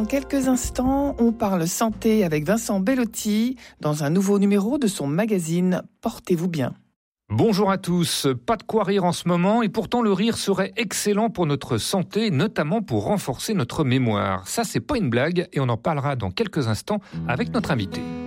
Dans quelques instants, on parle santé avec Vincent Bellotti dans un nouveau numéro de son magazine Portez-vous bien. Bonjour à tous, pas de quoi rire en ce moment et pourtant le rire serait excellent pour notre santé, notamment pour renforcer notre mémoire. Ça c'est pas une blague et on en parlera dans quelques instants avec notre invité.